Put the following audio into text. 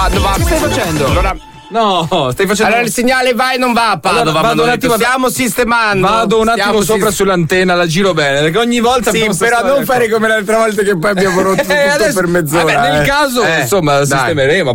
Che stai facendo? No, stai facendo. Allora il segnale va e non va a Padova. Allora, vado un attimo, stiamo sistemando. Vado un attimo sopra sull'antenna, la giro bene, perché ogni volta. Sì, però non fare come l'altra volta che poi abbiamo rotto tutto adesso, per mezz'ora. Vabbè, nel caso, insomma, sistemeremo.